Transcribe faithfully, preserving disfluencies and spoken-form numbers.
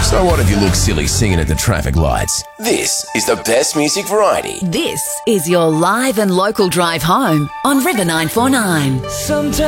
So what if you look silly singing at the traffic lights? This is the best music variety. This is your live and local drive home on River nine four nine. Sometimes